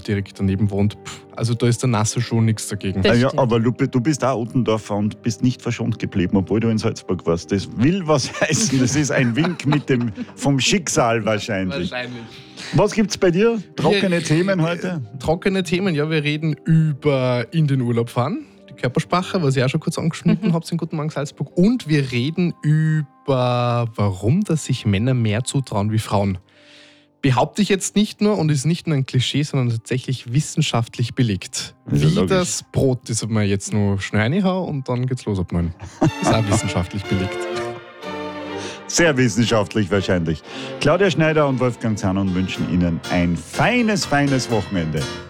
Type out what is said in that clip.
direkt daneben wohnt. Also da ist der nasse Schuh nichts dagegen. Ja, aber du bist auch Ottendorfer und bist nicht verschont geblieben, obwohl du in Salzburg warst. Das will was heißen. Das ist ein Wink vom Schicksal wahrscheinlich. Was gibt's bei dir? Trockene Themen heute? Trockene Themen, ja, wir reden über in den Urlaub fahren, die Körpersprache, was ihr auch schon kurz angeschnitten habt in Guten Morgen Salzburg. Und wir reden über, warum dass sich Männer mehr zutrauen wie Frauen. Behaupte ich jetzt nicht nur und ist nicht nur ein Klischee, sondern tatsächlich wissenschaftlich belegt. Ja, Wie das Brot, das wir jetzt noch schnell reinhauen und dann geht's los ab 9. Ist auch wissenschaftlich belegt. Sehr wissenschaftlich wahrscheinlich. Claudia Schneider und Wolfgang Zahnon wünschen Ihnen ein feines Wochenende.